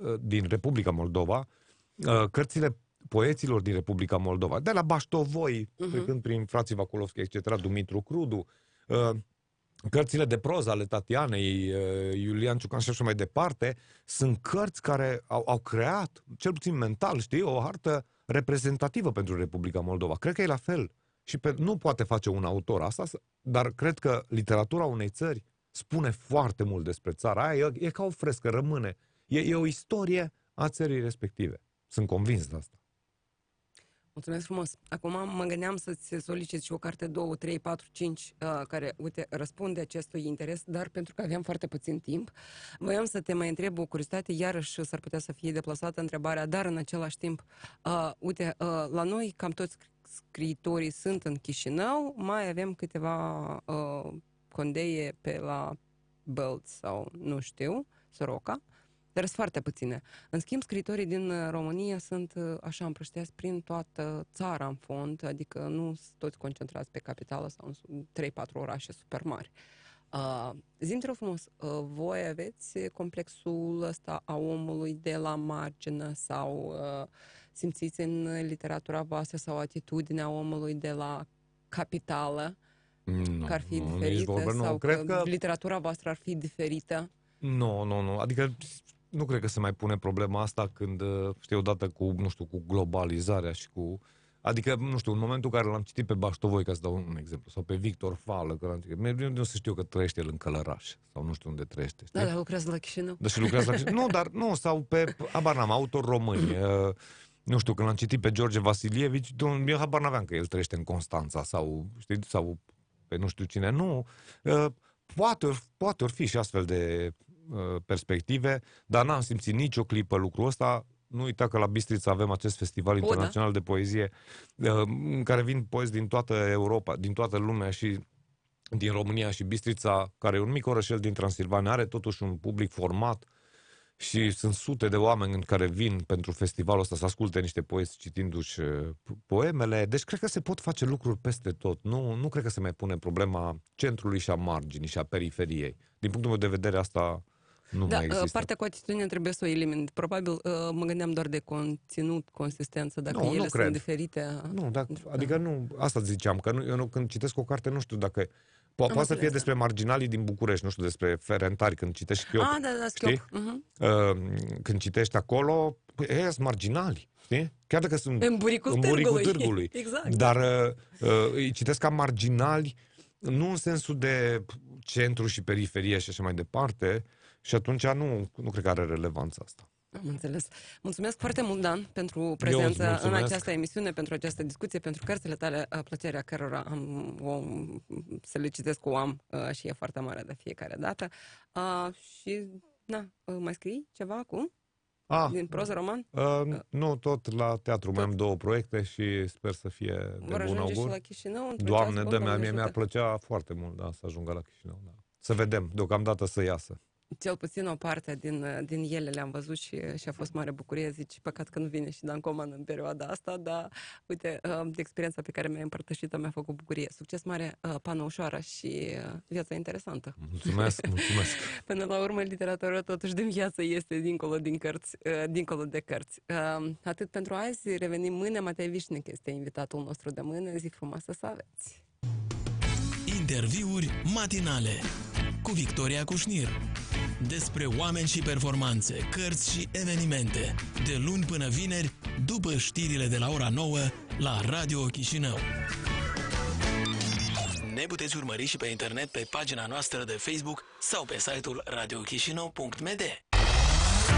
din Republica Moldova, cărțile poeților din Republica Moldova, de la Baștovoi, trecând prin frații Vaculovski, etc., Dumitru Crudu, cărțile de proză ale Tatianei, Iulian Ciucan și așa mai departe, sunt cărți care au creat, cel puțin mental, știi, o hartă reprezentativă pentru Republica Moldova. Cred că e la fel. Și nu poate face un autor asta, dar cred că literatura unei țări spune foarte mult despre țara aia. E ca o frescă, rămâne. E o istorie a țării respective. Sunt convins de asta. Mulțumesc frumos. Acum mă gândeam să-ți solicit și o carte 2, 3, 4, 5 care, uite, răspunde acestui interes, dar pentru că aveam foarte puțin timp, voiam să te mai întreb o curiozitate, iarăși s-ar putea să fie deplasată întrebarea, dar în același timp, uite, la noi cam toți scriitorii sunt în Chișinău, mai avem câteva condeie pe la Bălți sau nu știu, Soroca, dar sunt foarte puține. În schimb, scriitorii din România sunt așa împrăștiați prin toată țara în fond, adică nu sunt toți concentrați pe capitală sau în 3-4 orașe super mari. Zi-mi, te rog frumos, voi aveți complexul ăsta a omului de la margine sau simțiți în literatura voastră sau atitudinea omului de la capitală că ar fi diferită sau că literatura voastră ar fi diferită? Nu. Adică nu cred că se mai pune problema asta când, știi, odată cu, nu știu, cu globalizarea și cu... Adică, nu știu, în momentul în care l-am citit pe Baștovoi, ca să dau un exemplu, sau pe Victor Fală, că l-am citit, nu să știu că trăiește el în Călăraș, sau nu știu unde trăiește. Știi? Da, dar lucrează la Chișinău. Da, și lucrează la Chișinău. Nu, dar nu, sau pe, habar n-am, autori români. Nu știu, când l-am citit pe George Vasilievici, eu habar n-aveam că el trăiește în Constanța, sau, știi, sau pe nu știu cine. Nu, poate ori fi și astfel de perspective, dar n-am simțit nicio clipă lucrul ăsta. Nu uita că la Bistrița avem acest festival internațional de poezie în care vin poezi din toată Europa, din toată lumea și din România, și Bistrița, care e un mic orășel din Transilvania, are totuși un public format și sunt sute de oameni care vin pentru festivalul ăsta să asculte niște poezi citindu-și poemele. Deci cred că se pot face lucruri peste tot. Nu cred că se mai pune problema centrului și a marginii și a periferiei. Din punctul meu de vedere, asta nu mai există. Partea cu atitudinea trebuie să o elimin. Probabil mă gândeam doar de conținut, consistență, dacă ele sunt diferite. Nu, adică nu, asta ziceam, că eu când citesc o carte nu știu dacă... Poate să fie despre marginalii din București, nu știu, despre ferentari, când citești Chiop, știi? Când citești acolo, ei sunt marginali, știi? Chiar dacă sunt în buricul târgului. Exact. Dar îi citesc ca marginali, nu în sensul de centru și periferie și așa mai departe, și atunci nu cred că are relevanța asta. Am înțeles. Mulțumesc foarte mult, Dan, pentru prezența în această emisiune, pentru această discuție, pentru cărțile tale, plăcerea cărora să le citesc o am și e foarte mare de fiecare dată. Și, mai scrii ceva acum? Din proză, roman? Nu, tot la teatru. Mai am 2 proiecte și sper să fie de bun augur. Și la Chișinău? Doamne, mie mi-ar plăcea foarte mult, să ajungă la Chișinău. Da. Să vedem, deocamdată să iasă. Cel puțin o parte din ele le-am văzut și a fost mare bucurie. Zici, păcat că nu vine și Dan Coman în perioada asta, dar uite, de experiența pe care mi-a împărtășit-o mi-a făcut bucurie. Succes mare, pană ușoară și viața interesantă. Mulțumesc. Până la urmă, literatura totuși din viață este dincolo de cărți. Atât pentru azi, revenim mâine. Matei Vișnic este invitatul nostru de mâine. Zi frumoasă să aveți! Interviuri matinale cu Victoria Cușnir. Despre oameni și performanțe, cărți și evenimente. De luni până vineri, după știrile de la ora 9, la Radio Chișinău. Ne puteți urmări și pe internet pe pagina noastră de Facebook sau pe site-ul radiochișinău.md.